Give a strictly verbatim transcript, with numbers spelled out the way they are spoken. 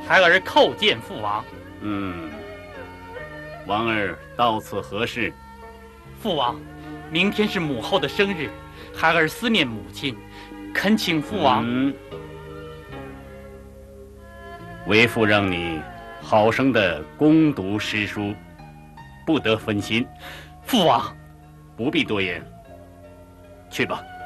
孩儿叩见父王。 嗯，王儿到此何事？ 父王，明天是母后的生日，孩儿思念母亲，恳请父王。 嗯，为父让你好生的攻读诗书，不得分心。 父王， 不必多言，去吧。